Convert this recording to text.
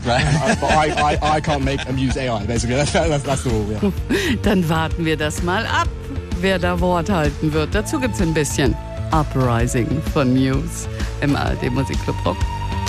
Right. But I can't make amuse AI, basically. That's the rule, yeah. Dann warten wir das mal ab, wer da Wort halten wird. Dazu gibt's ein bisschen Uprising von Muse im ARD Musikclub Rock.